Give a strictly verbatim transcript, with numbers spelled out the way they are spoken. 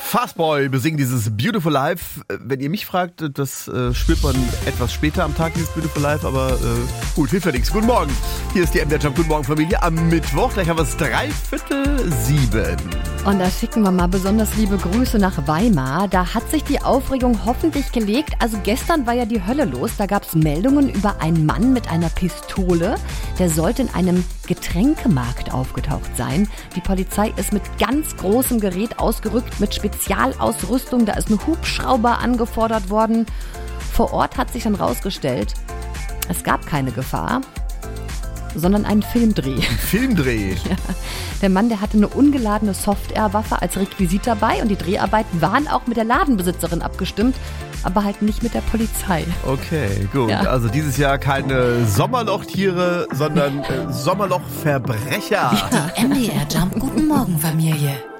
Fastboy besingen dieses Beautiful Life. Wenn ihr mich fragt, das äh, spürt man etwas später am Tag, dieses Beautiful Life, aber äh, gut, hilft ja nichts. Guten Morgen, hier ist die M D R Jump. Guten Morgen, Familie. Am Mittwoch, gleich haben wir es dreiviertel sieben. Und da schicken wir mal besonders liebe Grüße nach Weimar. Da hat sich die Aufregung hoffentlich gelegt. Also gestern war ja die Hölle los. Da gab es Meldungen über einen Mann mit einer Pistole. Der sollte in einem Getränkemarkt aufgetaucht sein. Die Polizei ist mit ganz großem Gerät ausgerückt, mit Spezialausrüstung. Da ist ein Hubschrauber angefordert worden. Vor Ort hat sich dann rausgestellt, es gab keine Gefahr, sondern einen Filmdreh. Ein Filmdreh? Ja. Der Mann, der hatte eine ungeladene Software-Waffe als Requisit dabei und die Dreharbeiten waren auch mit der Ladenbesitzerin abgestimmt, aber halt nicht mit der Polizei. Okay, gut. Ja. Also dieses Jahr keine Sommerlochtiere, sondern äh, Sommerlochverbrecher. Die M D R Jump Guten Morgen Familie.